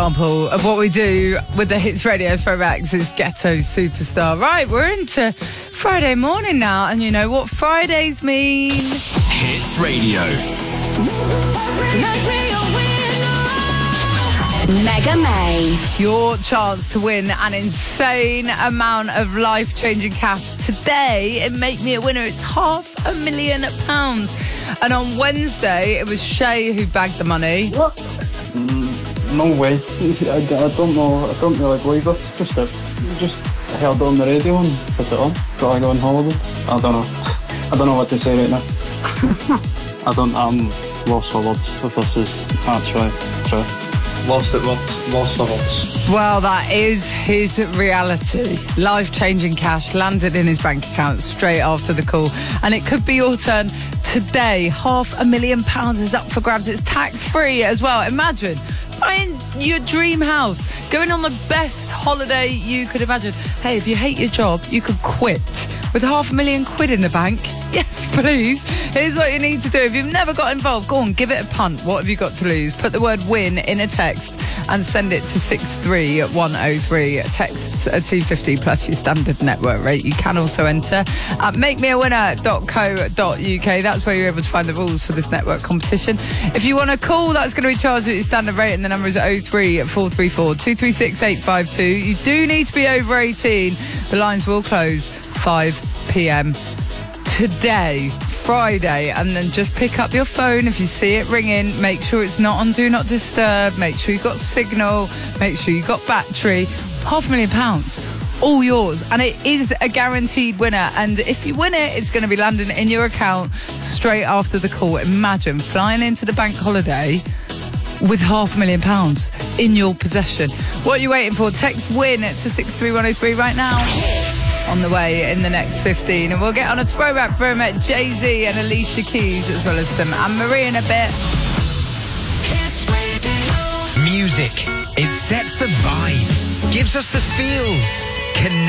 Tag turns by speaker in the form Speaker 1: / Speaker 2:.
Speaker 1: example of what we do with the Hits Radio throwbacks is Ghetto Superstar. Right, we're into Friday morning now, and you know what Fridays mean?
Speaker 2: Hits Radio.
Speaker 3: Mega May.
Speaker 1: Your chance to win an insane amount of life-changing cash. Today, in Make Me a Winner, it's £500,000. And on Wednesday, it was Shay who bagged the money.
Speaker 4: What? No way. I don't know. I don't really believe it. Just held on the radio and put it on. Got to go on holiday. I don't know. I don't know what to say right now. I'm lost for words. If this is try. Lost for words.
Speaker 1: Well, that is his reality. Life-changing cash landed in his bank account straight after the call. And it could be your turn today. £500,000 is up for grabs. It's tax-free as well. Imagine buying your dream house, going on the best holiday you could imagine. Hey, if you hate your job, you could quit with £500,000 in the bank. Yes, please. Here's what you need to do. If you've never got involved, go on, give it a punt. What have you got to lose? Put the word win in a text and send it to 63103. Texts are $2.50 plus your standard network rate. You can also enter at makemeawinner.co.uk. That's where you're able to find the rules for this network competition. If you want to call, that's going to be charged at your standard rate, and the number is 03434 236 852. You do need to be over 18. The lines will close 5 p.m. today, Friday, and then just pick up your phone if you see it ringing. Make sure it's not on Do Not Disturb. Make sure you've got signal. Make sure you've got battery. £500,000, all yours, and it is a guaranteed winner. And if you win it, it's going to be landing in your account straight after the call. Imagine flying into the bank holiday with £500,000 in your possession. What are you waiting for? Text WIN to 63103 right now. On the way in the next 15, and we'll get on a throwback from Jay-Z and Alicia Keys, as well as some Anne-Marie in a bit.
Speaker 2: Music. It sets the vibe, gives us the feels.